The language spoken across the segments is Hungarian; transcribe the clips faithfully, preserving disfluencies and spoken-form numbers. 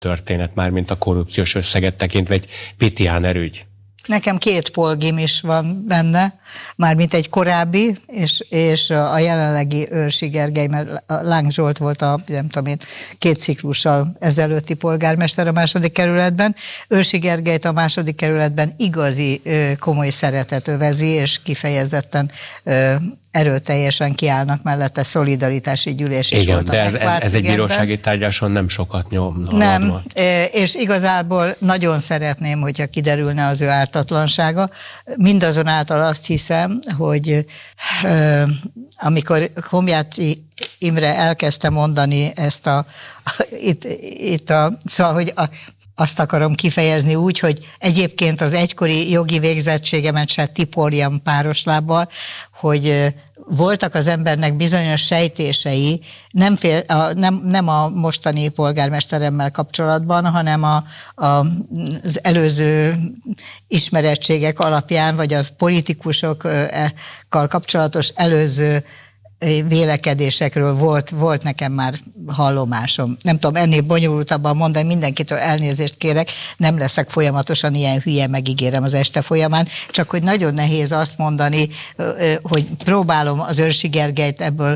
történet már, mint a korrupciós összeget tekintve egy Pitiáner ügy. Nekem két polgim is van benne, mármint egy korábbi, és, és a jelenlegi Őrsi Gergely, mert Láng Zsolt volt a, nem tudom én, két ciklussal ezelőtti polgármester a második kerületben. Őrsi Gergelyt a második kerületben igazi komoly szeretet övezi, és kifejezetten erőteljesen kiállnak mellette, szolidaritási gyűlés is. Igen, volt. De ez, ez, ez egy bírósági tárgyáson nem sokat nyom. Nem, és igazából nagyon szeretném, hogyha kiderülne az ő ártatlansága. Mindazonáltal azt hiszem, hogy amikor Komjáti Imre elkezdte mondani ezt a, itt, itt a, szóval, hogy a, azt akarom kifejezni úgy, hogy egyébként az egykori jogi végzettségemet se tiporjam páros lábbal, hogy voltak az embernek bizonyos sejtései, nem, fél, a, nem, nem a mostani polgármesteremmel kapcsolatban, hanem a, a, az előző ismerettségek alapján, vagy a politikusokkal kapcsolatos előző vélekedésekről volt, volt nekem már hallomásom. Nem tudom ennél bonyolultabban mondani, mindenkitől elnézést kérek, nem leszek folyamatosan ilyen hülye, megígérem az este folyamán, csak hogy nagyon nehéz azt mondani, hogy próbálom az Őrsi Gergelyt ebből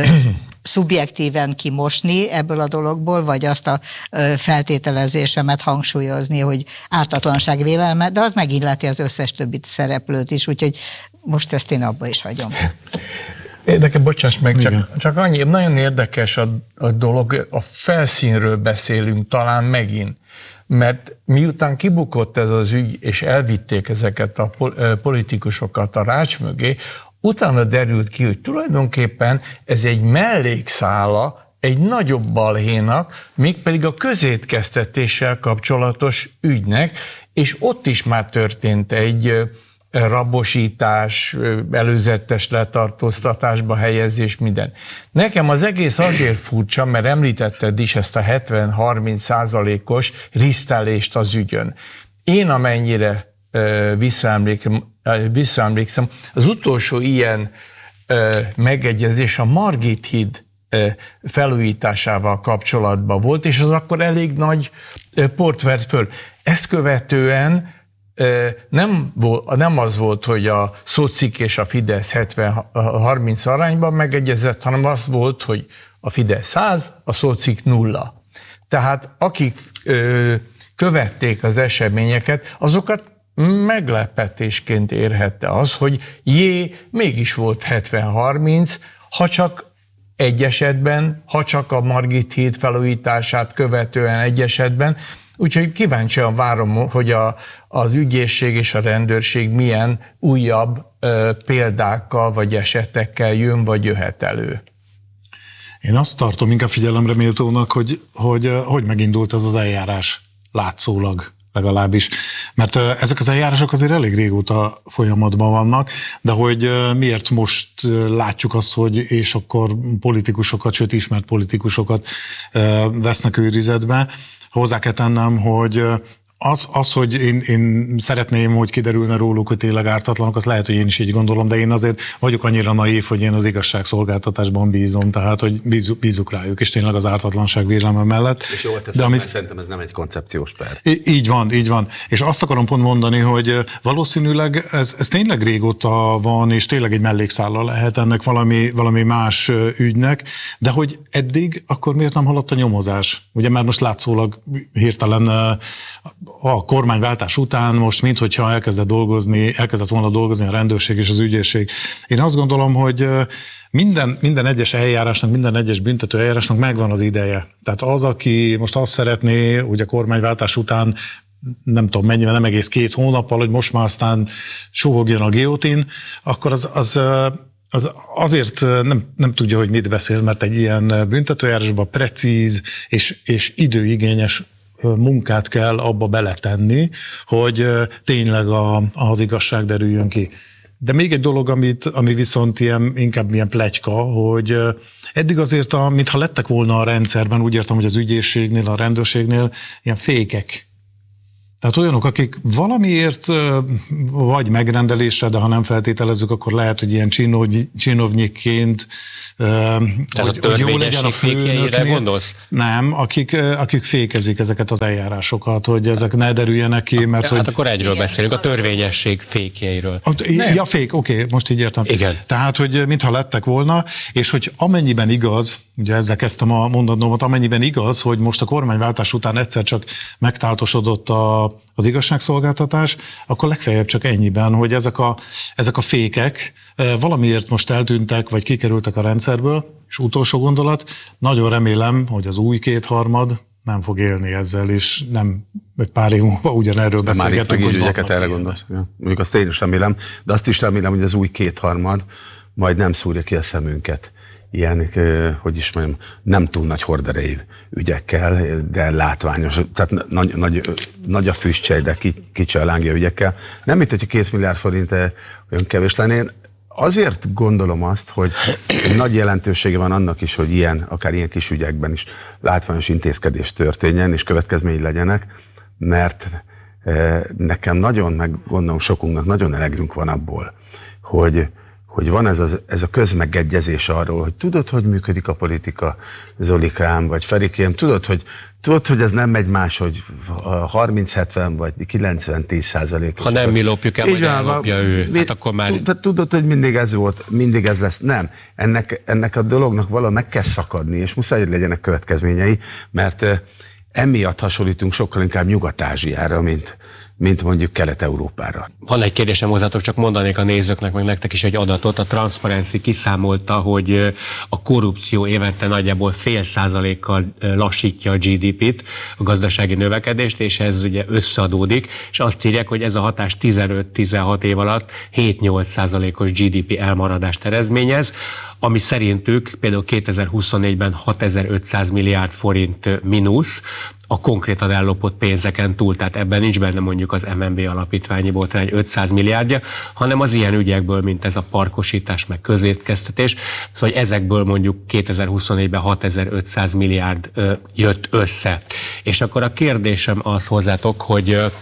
szubjektíven kimosni ebből a dologból, vagy azt a feltételezésemet hangsúlyozni, hogy ártatlanság vélelme, de az megilleti az összes többi szereplőt is, úgyhogy most ezt én abba is hagyom. Érdekes, bocsáss meg, csak, csak annyi, nagyon érdekes a, a dolog, a felszínről beszélünk talán megint, mert miután kibukott ez az ügy, és elvitték ezeket a politikusokat a rács mögé, utána derült ki, hogy tulajdonképpen ez egy mellékszála egy nagyobb balhénak, mégpedig a közétkeztetéssel kapcsolatos ügynek, és ott is már történt egy rabosítás, előzetes letartóztatásba helyezés, minden. Nekem az egész azért furcsa, mert említetted is ezt a hetven-harminc százalékos risztelést az ügyön. Én amennyire visszaemlékszem, visszaemlékszem, az utolsó ilyen megegyezés a Margit híd felújításával kapcsolatban volt, és az akkor elég nagy port vert föl. Ezt követően Nem, nem az volt, hogy a Szocik és a Fidesz hetven-harminc arányban megegyezett, hanem az volt, hogy a Fidesz száz, a Szocik nulla. Tehát akik ö, követték az eseményeket, azokat meglepetésként érhette az, hogy jé, mégis volt hetven-harminc, ha csak egy esetben, ha csak a Margit híd felújítását követően egy esetben. Úgyhogy kíváncsian várom, hogy a, az ügyészség és a rendőrség milyen újabb ö, példákkal vagy esetekkel jön, vagy jöhet elő. Én azt tartom inkább figyelemre méltónak, hogy, hogy hogy megindult ez az eljárás látszólag legalábbis. Mert ezek az eljárások azért elég régóta folyamatban vannak, de hogy miért most látjuk azt, hogy és akkor politikusokat, sőt ismert politikusokat vesznek őrizetbe. Hozzá kell tennem, hogy az, az hogy én, én szeretném, hogy kiderülne róluk, hogy tényleg ártatlanok, az lehet, hogy én is így gondolom, de én azért vagyok annyira naív, hogy én az igazságszolgáltatásban bízom, tehát hogy bízuk, bízuk rájuk, és tényleg az ártatlanság vélelme mellett. És jól teszem, amit... szerintem ez nem egy koncepciós per. Így van, így van. És azt akarom pont mondani, hogy valószínűleg ez, ez tényleg régóta van, és tényleg egy mellékszála lehet ennek valami, valami más ügynek, de hogy eddig, akkor miért nem haladt a nyomozás? Ugye már most látszólag hirtelen a kormányváltás után most, minthogyha elkezdett dolgozni, elkezdett volna dolgozni a rendőrség és az ügyészség. Én azt gondolom, hogy minden, minden egyes eljárásnak, minden egyes büntető eljárásnak megvan az ideje. Tehát az, aki most azt szeretné, hogy a kormányváltás után nem tudom mennyivel, nem egész két hónappal, hogy most már aztán suhogjon a guillotine, akkor az, az, az azért nem, nem tudja, hogy mit beszél, mert egy ilyen büntetőeljárásban precíz és, és időigényes munkát kell abba beletenni, hogy tényleg a, az igazság derüljön ki. De még egy dolog, amit, ami viszont ilyen, inkább ilyen pletyka, hogy eddig azért, a, mintha lettek volna a rendszerben, úgy értem, hogy az ügyészségnél, a rendőrségnél ilyen fékek. Tehát olyanok, akik valamiért vagy megrendelésre, de ha nem feltételezzük, akkor lehet, hogy ilyen csinovnyiként, hogy, hogy jó legyen a főnöknél. Gondolsz? Nem, akik, akik fékezik ezeket az eljárásokat, hogy ezek ne derüljenek ki, mert hát hogy... akkor egyről beszélünk, a törvényesség fékjeiről. Nem. Ja, fék, oké, okay, most így értem. Igen. Tehát, hogy mintha lettek volna, és hogy amennyiben igaz, ugye ezzel kezdtem a mondatnomat, amennyiben igaz, hogy most a kormányváltás után egyszer csak megtáltosodott a, az igazságszolgáltatás, akkor legfeljebb csak ennyiben, hogy ezek a, ezek a fékek valamiért most eltűntek, vagy kikerültek a rendszerből, és utolsó gondolat, nagyon remélem, hogy az új kétharmad nem fog élni ezzel, és nem egy pár év múlva ugyanerről beszélgetünk, hogy ügyeket erre gondolsz. Ja. Mondjuk azt én is remélem, de azt is remélem, hogy az új kétharmad majd nem szúrja ki a szemünket. Ilyen, hogy is mondjam, nem túl nagy horderejű ügyekkel, de látványos, tehát nagy, nagy, nagy a füstcsej, de kicsi a lángja ügyekkel. Nem mint, hogy két milliárd forint olyan kevés lenne. Én azért gondolom azt, hogy nagy jelentősége van annak is, hogy ilyen, akár ilyen kis ügyekben is látványos intézkedés történjen, és következményei legyenek, mert nekem nagyon, meg gondolom sokunknak nagyon elegünk van abból, hogy hogy van ez, az, ez a közmegegyezés arról, hogy tudod, hogy működik a politika, Zolikám, vagy Ferikém, tudod, hogy, tudod, hogy ez nem megy más, hogy harminc-hetven vagy kilencven-tíz százalékos. Ha nem mi lopjuk el, majd ellopja ő. Hát akkor már... Tudod, hogy mindig ez volt, mindig ez lesz. Nem. Ennek, ennek a dolognak valahogy meg kell szakadni, és muszáj, hogy legyenek következményei, mert emiatt hasonlítunk sokkal inkább Nyugat-Ázsiára, mint mint mondjuk Kelet-Európára. Van egy kérdésem hozzátok, csak mondanék a nézőknek, meg nektek is egy adatot. A Transparency kiszámolta, hogy a korrupció évente nagyjából fél százalékkal lassítja a gé dé pét, a gazdasági növekedést, és ez ugye összeadódik, és azt írják, hogy ez a hatás tizenöt-tizenhat év alatt hét-nyolc százalékos gé dé pé elmaradást eredményez, ami szerintük például kétezer-huszonnégyben hatezer-ötszáz milliárd forint mínusz, a konkrétan ellopott pénzeken túl, tehát ebben nincs benne mondjuk az em en bé alapítványi botrány ötszáz milliárdja, hanem az ilyen ügyekből, mint ez a parkosítás, meg közétkeztetés, szóval ezekből mondjuk kétezer-huszonnégyben hatezer-ötszáz milliárd ö, jött össze. És akkor a kérdésem az hozzátok, hogy ö,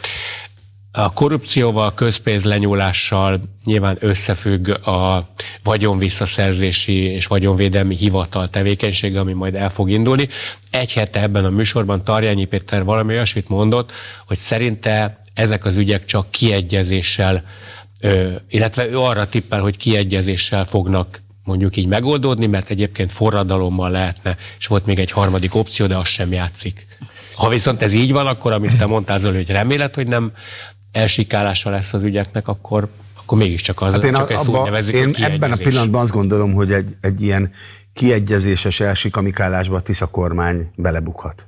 a korrupcióval, közpénz lenyúlással nyilván összefügg a vagyonvisszaszerzési és vagyonvédelmi hivatal tevékenysége, ami majd el fog indulni. Egy hete ebben a műsorban Tarjányi Péter valami olyasmit mondott, hogy szerinte ezek az ügyek csak kiegyezéssel, illetve ő arra tippel, hogy kiegyezéssel fognak mondjuk így megoldódni, mert egyébként forradalommal lehetne, és volt még egy harmadik opció, de az sem játszik. Ha viszont ez így van, akkor amit te mondtál, Zoli, hogy remélet, hogy nem elsikálása lesz az ügyeknek, akkor, akkor mégiscsak az, hát én csak a, ezt úgy nevezik, én hogy kiegyezés. Ebben a pillanatban azt gondolom, hogy egy, egy ilyen kiegyezéses elsikamikálásba a Tisza kormány belebukhat.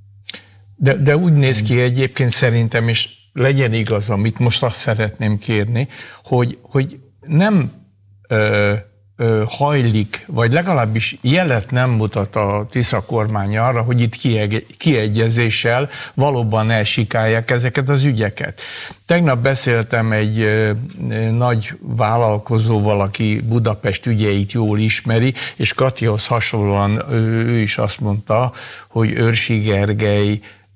De, de úgy néz ki egyébként szerintem, és legyen igaz, amit most azt szeretném kérni, hogy, hogy nem ö, ö, hajlik, vagy legalábbis jelet nem mutat a Tisza kormány arra, hogy itt kiegyezéssel valóban elsikálják ezeket az ügyeket. Tegnap beszéltem egy ö, nagy vállalkozóval, aki Budapest ügyeit jól ismeri, és Katihoz hasonlóan ő, ő is azt mondta, hogy Őrsi Gergely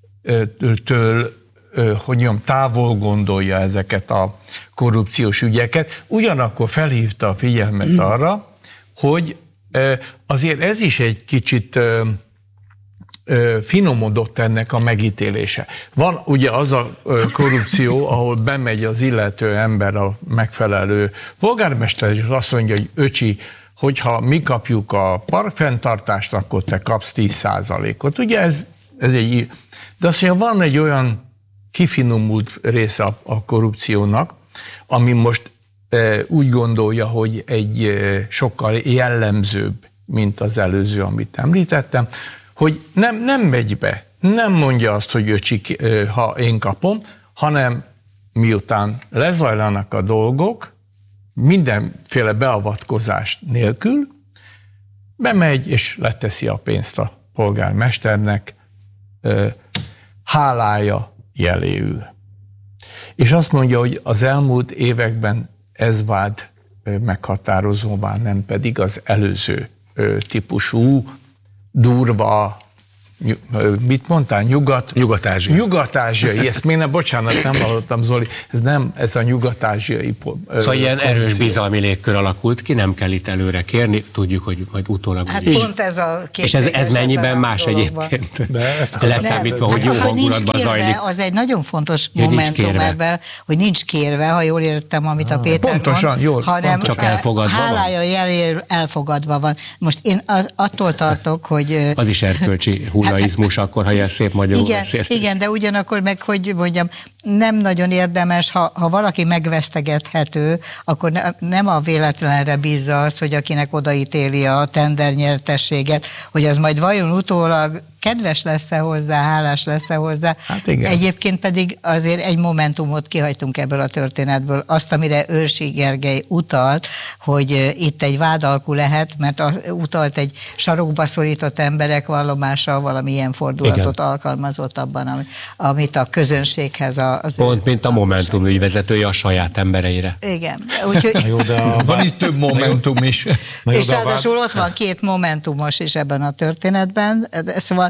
től, hogy mondjam, távol gondolja ezeket a korrupciós ügyeket, ugyanakkor felhívta a figyelmet arra, hogy azért ez is egy kicsit finomodott ennek a megítélése. Van ugye az a korrupció, ahol bemegy az illető ember a megfelelő polgármester, és azt mondja, hogy öcsi, hogyha mi kapjuk a parkfenntartást, akkor te kapsz tíz százalékot. Ugye ez, ez egy... De azt mondja, van egy olyan kifinomult része a, a korrupciónak, ami most e, úgy gondolja, hogy egy e, sokkal jellemzőbb, mint az előző, amit említettem, hogy nem, nem megy be, nem mondja azt, hogy öcsik, e, ha én kapom, hanem miután lezajlanak a dolgok, mindenféle beavatkozás nélkül, bemegy és leteszi a pénzt a polgármesternek, e, hálája jeléül. És azt mondja, hogy az elmúlt években ez vált meghatározóvá, nem pedig az előző típusú, durva, mit mondtál? Nyugat? Nyugat-ázsiai. Nyugat-ázsiai, ezt még nem, bocsánat, nem hallottam, Zoli, ez nem, ez a nyugat-ázsiai. Szóval ilyen erős bizalmi légkör alakult ki, nem kell itt előre kérni, tudjuk, hogy majd utólag hát is. pont ez a És ez, ez mennyiben más egyébként? Leszámítva, hogy jó hát hangulatban zajlik. Az egy nagyon fontos ja, momentum ebben, hogy nincs kérve, ha jól értem, amit a Péter Pontosan, mond, jól, hanem csak elfogadva hálája van. jelér elfogadva van. Most én attól tartok, hogy... Az is erkölcsi hullaizmus akkor, ha ilyen szép magyarul igen, beszél. igen, de ugyanakkor meg, hogy mondjam, nem nagyon érdemes, ha, ha valaki megvesztegethető, akkor ne, nem a véletlenre bízza azt, hogy akinek odaítéli a tendernyertességet, hogy az majd vajon utólag kedves lesz-e hozzá, hálás lesz-e hozzá. Hát igen. Egyébként pedig azért egy momentumot kihagytunk ebből a történetből. Azt, amire Őrsi Gergely utalt, hogy itt egy vádalkú lehet, mert utalt egy sarokba szorított emberek vallomása valamilyen fordulatot igen. alkalmazott abban, amit a közönséghez a az pont, mint a Momentum ügyvezetője a saját embereire. Igen. Úgyhogy... jó, de a... Van itt több Momentum is. Jó, és ráadásul ott van két Momentumos is ebben a történetben. Szóval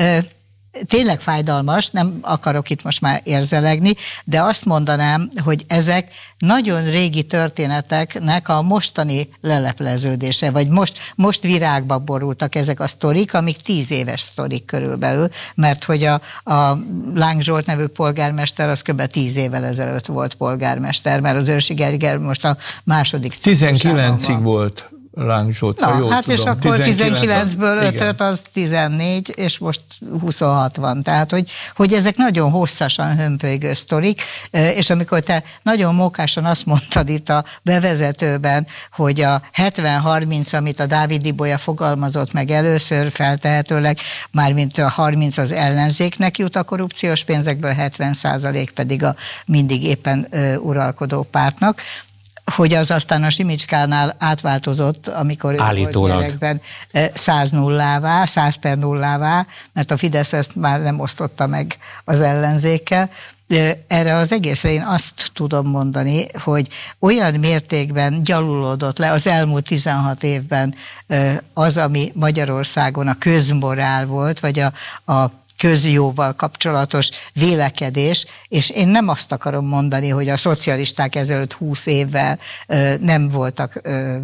tényleg fájdalmas, nem akarok itt most már érzelegni, de azt mondanám, hogy ezek nagyon régi történeteknek a mostani lelepleződése, vagy most, most virágba borultak ezek a sztorik, amik tíz éves sztorik körülbelül, mert hogy a, a Láng Zsolt nevű polgármester az kb. tíz évvel ezelőtt volt polgármester, mert az Őrsi Gergely most a második tizenkilencig volt. Láng Zsolt, Na, jól hát tudom. és akkor tizenkilencből ötöt az tizennégy, és most huszonhat van. Tehát, hogy, hogy ezek nagyon hosszasan hömpölygő sztorik, és amikor te nagyon mókásan azt mondtad itt a bevezetőben, hogy a hetven harminc, amit a Dávid Ibolya fogalmazott meg először feltehetőleg, mármint a harminc az ellenzéknek jut a korrupciós pénzekből, hetven százalék pedig a mindig éppen uralkodó pártnak, hogy az aztán a Simicskánál átváltozott, amikor ő állítólag volt gyerekben száz nullává, száz per nullává, mert a Fidesz ezt már nem osztotta meg az ellenzékkel. Erre az egészre én azt tudom mondani, hogy olyan mértékben gyalulodott le az elmúlt tizenhat évben az, ami Magyarországon a közmorál volt, vagy a, a közjóval kapcsolatos vélekedés, és én nem azt akarom mondani, hogy a szocialisták ezelőtt húsz évvel ö, nem voltak ö,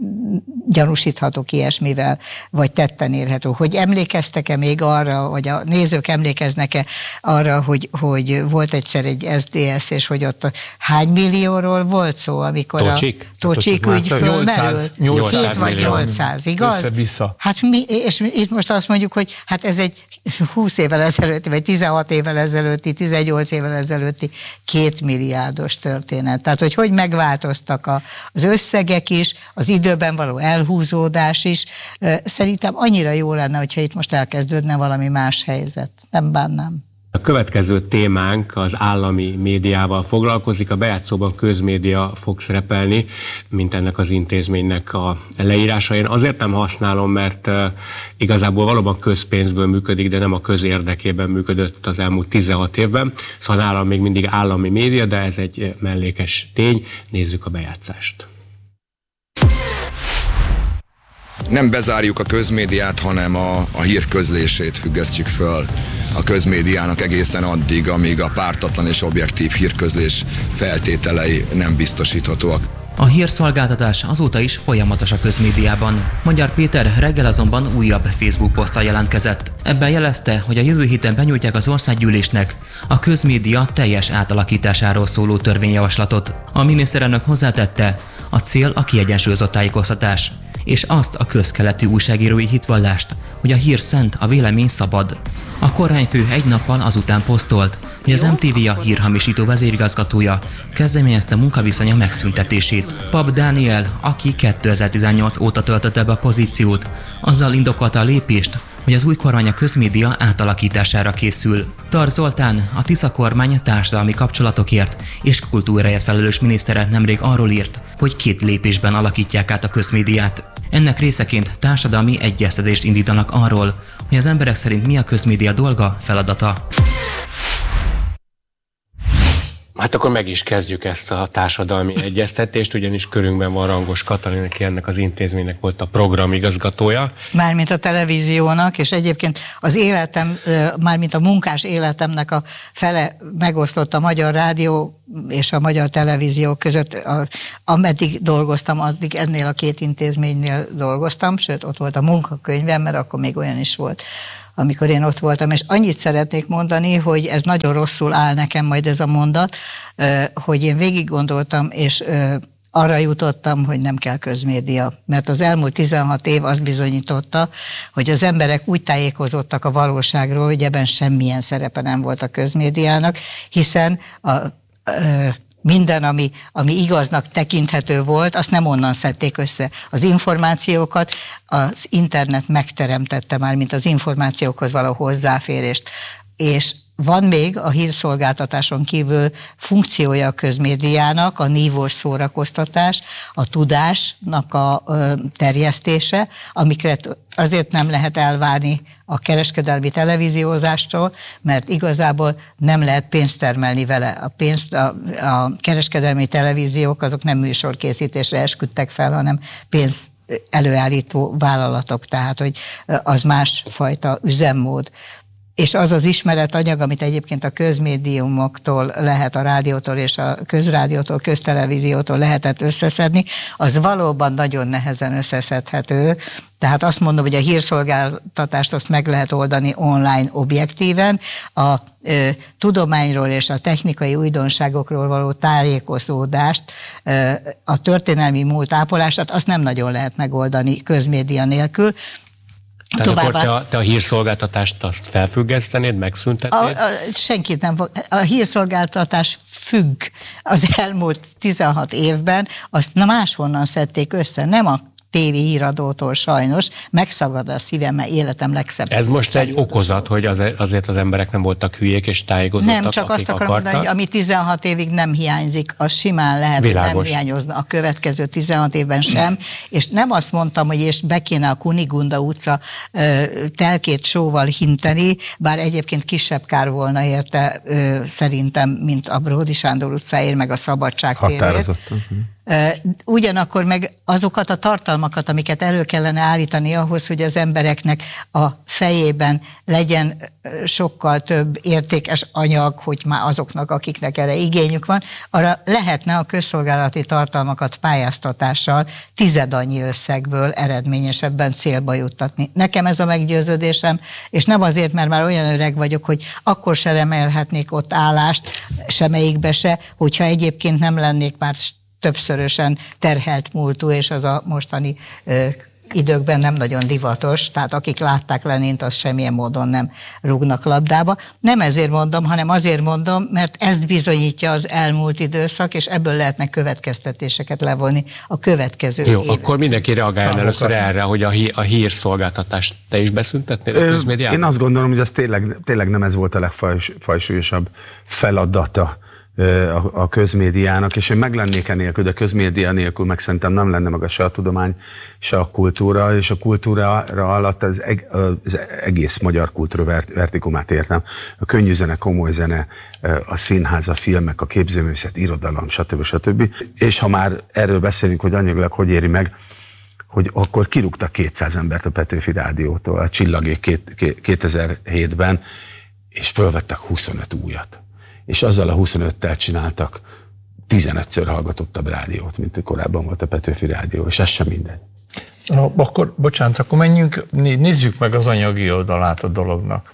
gyanúsíthatók ilyesmivel, vagy tetten érhető. Hogy emlékeztek-e még arra, vagy a nézők emlékeznek-e arra, hogy, hogy volt egyszer egy es dé es, és hogy ott hány millióról volt szó, amikor Tocsik? a Tocsik ügy fölmerült? nyolcszáz vagy nyolcszáz, igaz? Össze-vissza. Hát mi, és itt most azt mondjuk, hogy hát ez egy húsz évvel ezelőtti, vagy tizenhat évvel ezelőtti, tizennyolc évvel ezelőtti két milliárdos történet. Tehát, hogy hogy megváltoztak a, az összegek is, az időben való elhúzódás is. Szerintem annyira jó lenne, hogyha itt most elkezdődne valami más helyzet. Nem bánnám. A következő témánk az állami médiával foglalkozik, a bejátszóban közmédia fog szerepelni, mint ennek az intézménynek a leírása. Én azért nem használom, mert igazából valóban közpénzből működik, de nem a közérdekében működött az elmúlt tizenhat évben. Szóval nálam még mindig állami média, de ez egy mellékes tény. Nézzük a bejátszást. Nem bezárjuk a közmédiát, hanem a, a hírközlését függesztjük föl a közmédiának egészen addig, amíg a pártatlan és objektív hírközlés feltételei nem biztosíthatóak. A hírszolgáltatás azóta is folyamatos a közmédiában. Magyar Péter reggel azonban újabb Facebook poszttal jelentkezett. Ebben jelezte, hogy a jövő héten benyújtják az országgyűlésnek a közmédia teljes átalakításáról szóló törvényjavaslatot. A miniszterelnök hozzátette, a cél a kiegyensúlyozott tájékoztatás, és azt a közkeletű újságírói hitvallást, hogy a hír szent, a vélemény szabad. A kormányfő egy nappal azután posztolt, hogy az em té vé a hírhamisító vezérigazgatója kezdeményezte munkaviszonya megszüntetését. Pap Dániel, aki kétezer-tizennyolc óta töltötte be a pozíciót, azzal indokolta a lépést, hogy az új kormány a közmédia átalakítására készül. Tar Zoltán, a Tisza kormány társadalmi kapcsolatokért és kultúráért felelős minisztere nemrég arról írt, hogy két lépésben alakítják át a közmédiát. Ennek részeként társadalmi egyeztetést indítanak arról, hogy az emberek szerint mi a közmédia dolga, feladata. Hát akkor meg is kezdjük ezt a társadalmi egyeztetést, ugyanis körünkben van Rangos Katalin, aki ennek az intézménynek volt a programigazgatója. Mármint a televíziónak, és egyébként az életem, mármint a munkás életemnek a fele megosztott a Magyar Rádió és a Magyar Televízió között. Ameddig dolgoztam, addig ennél a két intézménynél dolgoztam, sőt ott volt a munkakönyvem, mert akkor még olyan is volt, amikor én ott voltam, és annyit szeretnék mondani, hogy ez nagyon rosszul áll nekem majd ez a mondat, hogy én végig gondoltam, és arra jutottam, hogy nem kell közmédia. Mert az elmúlt tizenhat év azt bizonyította, hogy az emberek úgy tájékozottak a valóságról, hogy ebben semmilyen szerepe nem volt a közmédiának, hiszen a, a, minden, ami, ami igaznak tekinthető volt, azt nem onnan szedték össze. Az információkat az internet megteremtette már, mint az információkhoz való hozzáférést. És van még a hírszolgáltatáson kívül funkciója a közmédiának, a nívós szórakoztatás, a tudásnak a terjesztése, amiket azért nem lehet elvárni a kereskedelmi televíziózástól, mert igazából nem lehet pénzt termelni vele. A, pénzt, a, a kereskedelmi televíziók azok nem műsorkészítésre esküdtek fel, hanem pénz előállító vállalatok, tehát hogy az másfajta üzemmód. És az az ismeretanyag, amit egyébként a közmédiumoktól lehet, a rádiótól és a közrádiótól, köztelevíziótól lehetett összeszedni, az valóban nagyon nehezen összeszedhető. Tehát azt mondom, hogy a hírszolgáltatást azt meg lehet oldani online objektíven, a ö, tudományról és a technikai újdonságokról való tájékozódást, ö, a történelmi múlt ápolását, azt nem nagyon lehet megoldani közmédia nélkül. Tehát Továbbá... akkor te a, te a hírszolgáltatást azt felfüggesztenéd, megszüntetnéd? A, a, senkit nem fog. A hírszolgáltatás függ az elmúlt tizenhat évben, azt máshonnan szedték össze, nem a tévé híradótól sajnos, megszagad a szívem, mert életem legszebb. Ez most egy okozat, hogy az, azért az emberek nem voltak hülyék és tájékozottak, nem, csak azt akarom mondani, hogy ami tizenhat évig nem hiányzik, az simán lehet, Világos. hogy nem hiányozna a következő tizenhat évben sem, és nem azt mondtam, hogy és be kéne a Kunigunda utca ö, telkét sóval hinteni, bár egyébként kisebb kár volna érte ö, szerintem, mint a Bródi Sándor utcáért, meg a Szabadság térért. Határozottan. Ugyanakkor meg azokat a tartalmakat, amiket elő kellene állítani ahhoz, hogy az embereknek a fejében legyen sokkal több értékes anyag, hogy már azoknak, akiknek erre igényük van, arra lehetne a közszolgálati tartalmakat pályáztatással tized annyi összegből eredményesebben célba juttatni. Nekem ez a meggyőződésem, és nem azért, mert már olyan öreg vagyok, hogy akkor se remelhetnék ott állást, semmelyikbe se, hogyha egyébként nem lennék már többszörösen terhelt múltú, és az a mostani ö, időkben nem nagyon divatos, tehát akik látták Lenint, az semmilyen módon nem rúgnak labdába. Nem ezért mondom, hanem azért mondom, mert ezt bizonyítja az elmúlt időszak, és ebből lehetne következtetéseket levonni a következő Jó, évben. akkor mindenki reagáljon először erre, hogy a, hí- a hírszolgáltatást te is beszüntetnéd a közmédiában? Én azt gondolom, hogy az tényleg, tényleg nem ez volt a legfajsúlyosabb feladata a, a közmédiának, és én meg lennék enélkül, de a közmédia nélkül meg szerintem nem lenne meg a se a tudomány, se a kultúra, és a kultúra alatt az, eg, az egész magyar kultúra vertikumát értem. A könnyű zene, komoly zene, a színház, a filmek, a képzőművészet, irodalom, stb. stb. És ha már erről beszélünk, hogy anyagilag hogy éri meg, hogy akkor kirúgtak kétszáz embert a Petőfi Rádiótól, a Csillagék kétezer-hétben, és fölvettek huszonöt újat. És azzal a huszonöttel csináltak tizenötször hallgatottabb rádiót, mint korábban volt a Petőfi Rádió, és ez sem mindegy. Na, akkor, bocsánat, akkor menjünk, nézzük meg az anyagi oldalát a dolognak.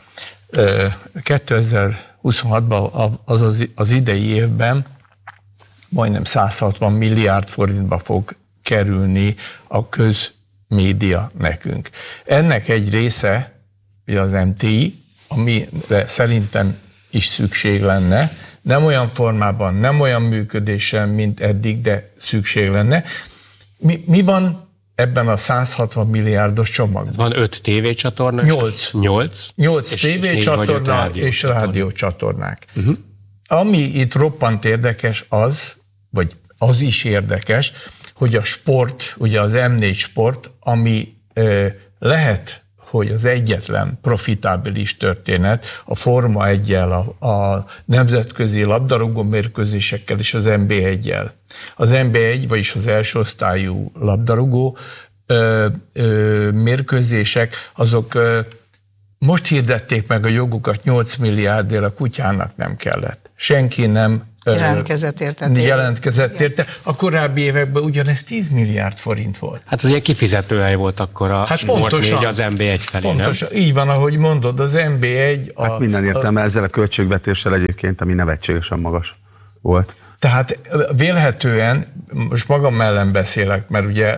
kétezer-huszonhatban, azaz az idei évben majdnem száz hatvan milliárd forintba fog kerülni a közmédia nekünk. Ennek egy része, az em té i, amire szerintem is szükség lenne, nem olyan formában, nem olyan működéssel, mint eddig, de szükség lenne. Mi, mi van ebben a száz hatvan milliárdos csomagban? Van öt tévécsatorna. Nyolc. Nyolc. Nyolc tévécsatorna és rádiócsatornák. Uh-huh. Ami itt roppant érdekes az, vagy az is érdekes, hogy a sport, ugye az em négy sport, ami ö, lehet, hogy az egyetlen profitábilis történet a Forma egyel, a, a nemzetközi labdarúgó mérkőzésekkel és az en bé egyel. Az en bé egy, vagyis az első osztályú labdarúgó ö, ö, mérkőzések, azok ö, most hirdették meg a jogukat nyolc milliárdért, a kutyának nem kellett. Senki nem jelentkezett érte. Jelentkezett érte. A korábbi években ugyanez tíz milliárd forint volt. Hát az ilyen kifizetőhely volt akkor a hát Sport négy az en bé egy felé, pontosan, nem? Így van, ahogy mondod, az en bé egy... A, hát minden értelme a, ezzel a költségvetéssel egyébként, ami nevetségesen magas volt. Tehát vélhetően, most magam ellen beszélek, mert ugye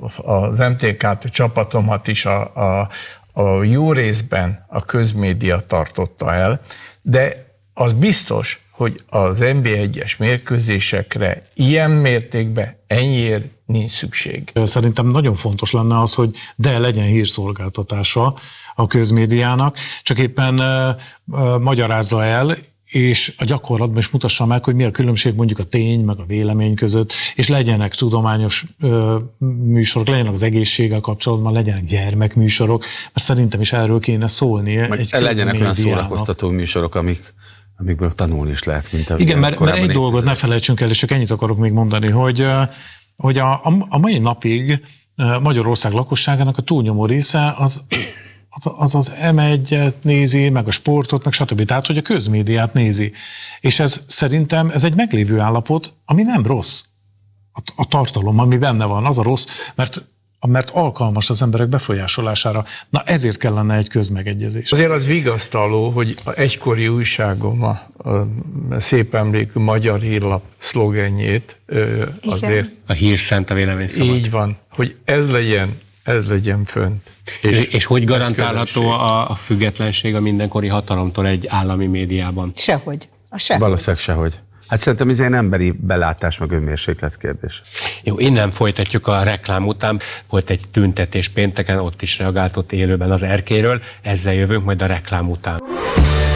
az em té ká csapatomat is a, a, a jó részben a közmédia tartotta el, de az biztos, hogy az en bé egyes mérkőzésekre ilyen mértékben ennyiért nincs szükség. Szerintem nagyon fontos lenne az, hogy de legyen hírszolgáltatása a közmédiának, csak éppen uh, uh, magyarázza el, és a gyakorlatban is mutassa meg, hogy mi a különbség mondjuk a tény meg a vélemény között, és legyenek tudományos ö, műsorok, legyenek az egészséggel kapcsolatban, legyenek gyermekműsorok, mert szerintem is erről kéne szólni. Meg egy legyenek olyan szórakoztató műsorok, amik, amikből tanulni is lehet, mint a igen, mert, mert egy dolgot ne felejtsünk el, és csak ennyit akarok még mondani, hogy, hogy a, a mai napig Magyarország lakosságának a túlnyomó része az az az em egyet nézi, meg a sportot, meg stb. Tehát, hogy a közmédiát nézi. És ez szerintem ez egy meglévő állapot, ami nem rossz. A, a tartalom, ami benne van, az a rossz, mert, mert alkalmas az emberek befolyásolására. Na ezért kellene egy közmegegyezés. Azért az vigasztaló, hogy a egykori újságom a, a szép emlékű Magyar Hírlap szlogenjét azért... A hír szent, a vélemény szabad. Így van, hogy ez legyen ez legyen fönt. És, és, és hogy garantálható a, a függetlenség a mindenkori hatalomtól egy állami médiában? Sehogy. A sehogy. Valószínűleg sehogy. Hát szerintem ez ilyen emberi belátás, meg önmérséklet kérdés. Jó, innen folytatjuk a reklám után. Volt egy tüntetés pénteken, ott is reagált ott élőben az erkéről. Ezzel jövünk majd a reklám után.